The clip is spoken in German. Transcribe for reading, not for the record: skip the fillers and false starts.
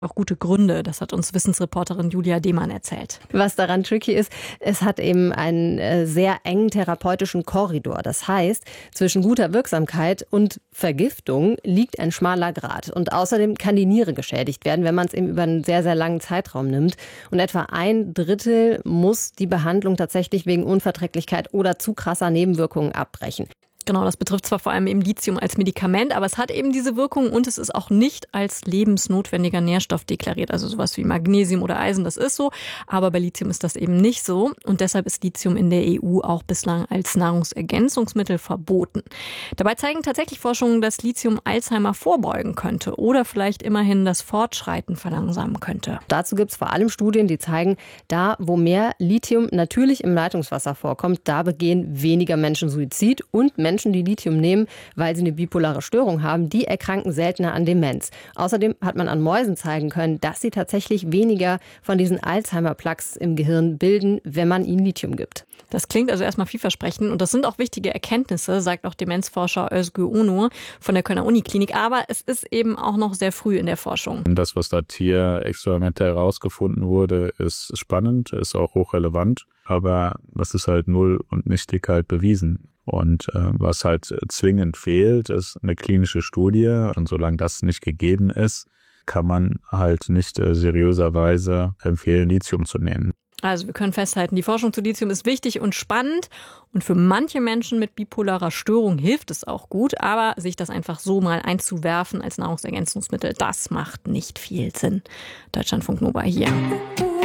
auch gute Gründe. Das hat uns Wissensreporterin Julia Demann erzählt. Was daran tricky ist, es hat eben einen sehr engen therapeutischen Korridor. Das heißt, zwischen guter Wirksamkeit und Vergiftung liegt ein schmaler Grat. Und außerdem kann die Niere geschädigt werden, wenn man es eben über einen sehr, sehr langen Zeitraum nimmt. Und etwa 1/3 muss die Behandlung tatsächlich wegen Unverträglichkeit oder zu krasser Nebenwirkungen abbrechen. Genau, das betrifft zwar vor allem eben Lithium als Medikament, aber es hat eben diese Wirkung und es ist auch nicht als lebensnotwendiger Nährstoff deklariert. Also sowas wie Magnesium oder Eisen, das ist so. Aber bei Lithium ist das eben nicht so. Und deshalb ist Lithium in der EU auch bislang als Nahrungsergänzungsmittel verboten. Dabei zeigen tatsächlich Forschungen, dass Lithium Alzheimer vorbeugen könnte oder vielleicht immerhin das Fortschreiten verlangsamen könnte. Dazu gibt es vor allem Studien, die zeigen, da wo mehr Lithium natürlich im Leitungswasser vorkommt, da begehen weniger Menschen Suizid und Menschen, die Lithium nehmen, weil sie eine bipolare Störung haben, die erkranken seltener an Demenz. Außerdem hat man an Mäusen zeigen können, dass sie tatsächlich weniger von diesen Alzheimer-Plaques im Gehirn bilden, wenn man ihnen Lithium gibt. Das klingt also erstmal vielversprechend und das sind auch wichtige Erkenntnisse, sagt auch Demenzforscher Özgür Onur von der Kölner Uniklinik. Aber es ist eben auch noch sehr früh in der Forschung. Das, was da Tierexperimente herausgefunden wurde, ist spannend, ist auch hochrelevant. Aber das ist halt null und nichtig halt bewiesen. Und was halt zwingend fehlt, ist eine klinische Studie. Und solange das nicht gegeben ist, kann man halt nicht seriöserweise empfehlen, Lithium zu nehmen. Also wir können festhalten, die Forschung zu Lithium ist wichtig und spannend. Und für manche Menschen mit bipolarer Störung hilft es auch gut. Aber sich das einfach so mal einzuwerfen als Nahrungsergänzungsmittel, das macht nicht viel Sinn. Deutschlandfunk Nova hier.